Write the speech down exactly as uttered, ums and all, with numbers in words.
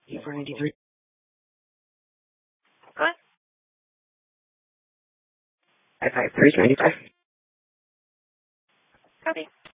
eight four ninety-three. Go ahead. five five three ninety-five. Copy.